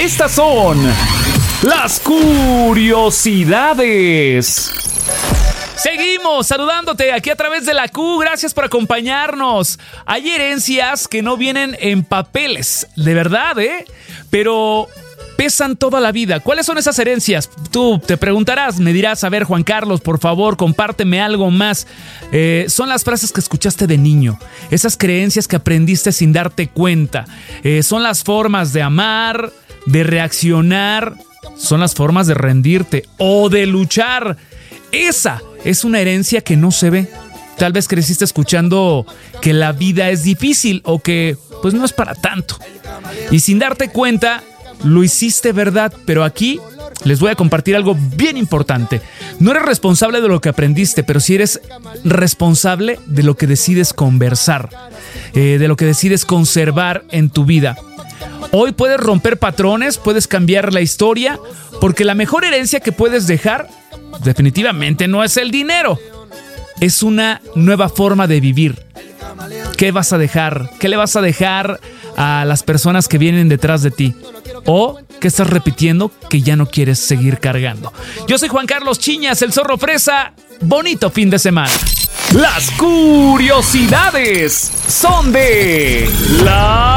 Estas son las curiosidades. Seguimos saludándote aquí a través de la Q. Gracias por acompañarnos. Hay herencias que no vienen en papeles, de verdad, pero pesan toda la vida. ¿Cuáles son esas herencias? Tú te preguntarás, me dirás, a ver, Juan Carlos, por favor, compárteme algo más. Son las frases que escuchaste de niño, esas creencias que aprendiste sin darte cuenta. Son las formas de amar, de reaccionar, son las formas de rendirte o de luchar. Esa es una herencia que no se ve. Tal vez creciste escuchando que la vida es difícil o que pues no es para tanto. Y sin darte cuenta, lo hiciste verdad. Pero aquí les voy a compartir algo bien importante. No eres responsable de lo que aprendiste, pero sí eres responsable de lo que decides conversar, de lo que decides conservar en tu vida. Hoy puedes romper patrones, puedes cambiar la historia, porque la mejor herencia que puedes dejar definitivamente no es el dinero. Es una nueva forma de vivir. ¿Qué vas a dejar? ¿Qué le vas a dejar a las personas que vienen detrás de ti? ¿O qué estás repitiendo que ya no quieres seguir cargando? Yo soy Juan Carlos Chiñas, el Zorro Fresa. Bonito fin de semana. Las curiosidades son de la